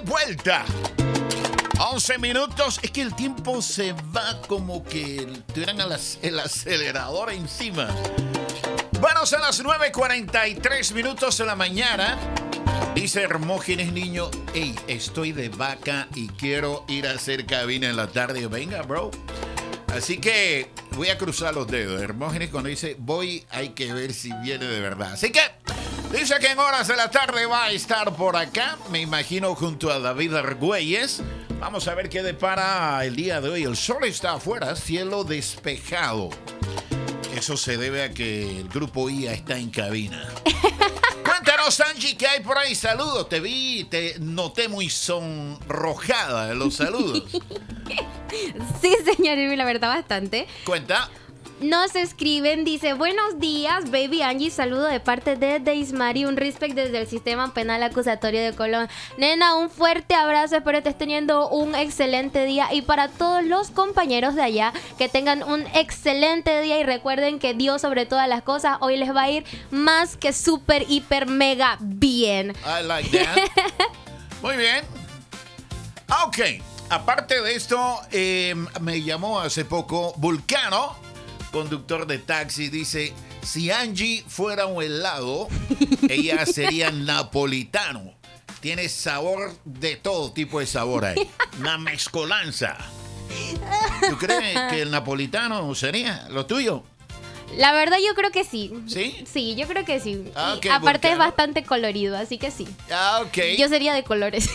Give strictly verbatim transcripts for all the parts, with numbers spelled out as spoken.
vuelta. once minutos. Es que el tiempo se va como que tuvieran el acelerador encima. Bueno, son las nueve cuarenta y tres minutos de la mañana. Dice Hermógenes Niño, hey, estoy de vaca y quiero ir a hacer cabina en la tarde. Venga, bro. Así que voy a cruzar los dedos. Hermógenes cuando dice voy, hay que ver si viene de verdad. Así que dice que en horas de la tarde va a estar por acá. Me imagino junto a David Argüelles. Vamos a ver qué depara el día de hoy. El sol está afuera, cielo despejado. Eso se debe a que el grupo I A está en cabina. Cuéntanos, Angie, ¿qué hay por ahí? Saludos. Te vi, te noté muy sonrojada en los saludos. Sí, señor, la verdad, bastante. Cuenta. Nos escriben, dice, buenos días, baby Angie, saludo de parte de Deismari, un respect desde el Sistema Penal Acusatorio de Colón. Nena, un fuerte abrazo, espero estés teniendo un excelente día y para todos los compañeros de allá, que tengan un excelente día y recuerden que Dios sobre todas las cosas, hoy les va a ir más que súper, hiper, mega bien. I like that. Muy bien. Ok, aparte de esto, eh, me llamó hace poco Vulcano, conductor de taxi, dice, si Angie fuera un helado, ella sería napolitano. Tiene sabor de todo tipo de sabor ahí. Una mezcolanza. ¿Tú crees que el napolitano sería lo tuyo? La verdad yo creo que sí. ¿Sí? Sí, yo creo que sí. Ah, okay, aparte Vulcano. Es bastante colorido, así que sí. Ah, ok. Yo sería de colores.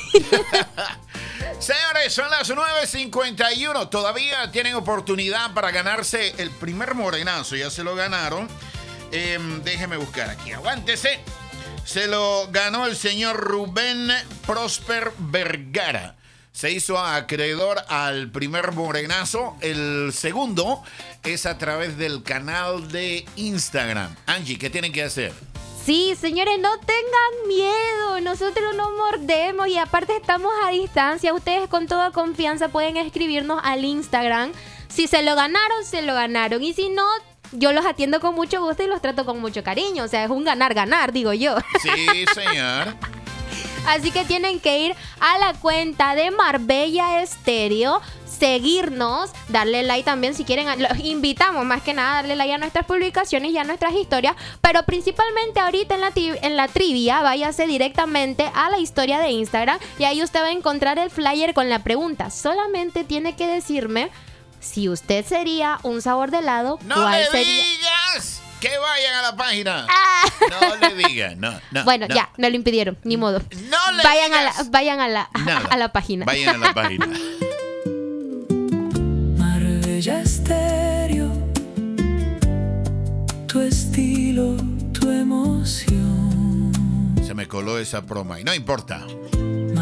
Señores, son las nueve cincuenta y uno. Todavía tienen oportunidad para ganarse el primer morenazo. Ya se lo ganaron. Eh, déjeme buscar aquí. Aguántese. Se lo ganó el señor Rubén Prosper Vergara. Se hizo acreedor al primer morenazo. El segundo es a través del canal de Instagram. Angie, ¿qué tienen que hacer? Sí, señores, no tengan miedo, nosotros no mordemos y aparte estamos a distancia. Ustedes con toda confianza pueden escribirnos al Instagram. Si se lo ganaron, se lo ganaron y si no, yo los atiendo con mucho gusto y los trato con mucho cariño. O sea, es un ganar-ganar, digo yo. Sí, señor. Así que tienen que ir a la cuenta de Marbella Estéreo, seguirnos, darle like también si quieren. Los invitamos más que nada a darle like a nuestras publicaciones y a nuestras historias, pero principalmente ahorita en la, en la trivia váyase directamente a la historia de Instagram y ahí usted va a encontrar el flyer con la pregunta. Solamente tiene que decirme si usted sería un sabor de helado, ¡No ¿cuál le sería? digas que vayan a la página! Ah. No le digan, no, no. Bueno, no. ya, no lo impidieron, ni modo. No le vayan digas. a la, vayan a la, Nada. a la página. Vayan a la página. Marbella Estéreo, tu estilo, tu emoción. Se me coló esa broma y no importa.